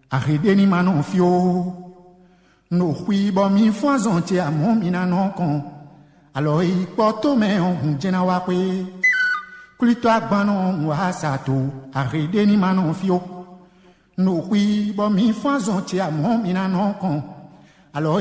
arrêtez ni manon fio no hui bo mi foison ti a mon mina non kon alors i poto me on jena wa kwe kulito agbanon wa sato arrêtez ni manon fio no hui bo mi foison ti a mon mina non kon alors